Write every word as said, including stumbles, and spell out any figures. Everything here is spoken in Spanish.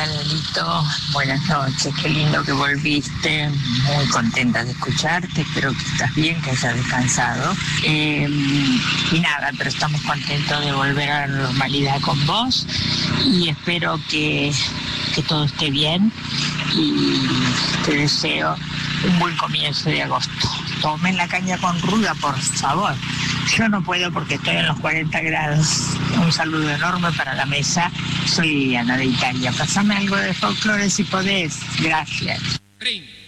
Hola, Lalito. Buenas noches. Qué lindo que volviste. Muy contenta de escucharte. Espero que estás bien, que hayas descansado. Eh, y nada, pero estamos contentos de volver a la normalidad con vos. Y espero que, que todo esté bien. Y te deseo un buen comienzo de agosto. Tomen la caña con ruda, por favor. Yo no puedo porque estoy en los cuarenta grados. Un saludo enorme para la mesa. Soy Liliana de Italia. Pásame algo de folclore si podés. Gracias.